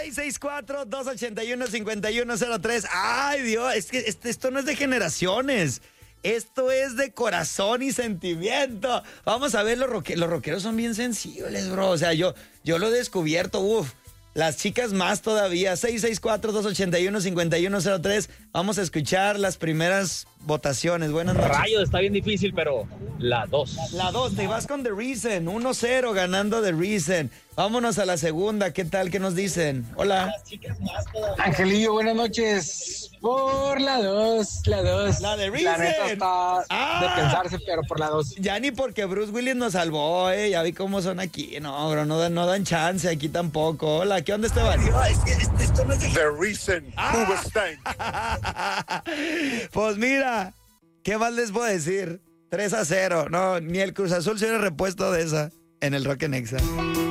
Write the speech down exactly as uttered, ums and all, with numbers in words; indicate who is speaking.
Speaker 1: seis seis cuatro, dos ocho uno, cinco uno cero tres. Ay, Dios, es que este- esto no es de generaciones. Esto es de corazón y sentimiento. Vamos a ver, los, roque- los rockeros son bien sensibles, bro. O sea, yo, yo lo he descubierto, uf. Las chicas más todavía. seis seis cuatro, dos ocho uno, cinco uno cero tres. Vamos a escuchar las primeras votaciones. Buenas noches.
Speaker 2: Rayos, está bien difícil, pero la dos.
Speaker 1: La dos, te vas con The Reason. uno cero ganando The Reason. Vámonos a la segunda. ¿Qué tal? ¿Qué nos dicen? Hola.
Speaker 3: Angelillo, buenas noches. Por la dos, la dos.
Speaker 1: La de
Speaker 3: La
Speaker 1: Reason.
Speaker 3: neta está
Speaker 1: Ah.
Speaker 3: de pensarse, pero por la dos.
Speaker 1: Ya ni porque Bruce Willis nos salvó, eh. Ya vi cómo son aquí. No, bro, no dan, no dan chance aquí tampoco. Hola, ¿qué onda, Esteban?
Speaker 4: The reason
Speaker 1: Ah.
Speaker 4: who was stank.
Speaker 1: Pues mira, ¿qué más les puedo decir? tres a cero. No, ni el Cruz Azul se hubiera repuesto de esa en el Rock en Exa.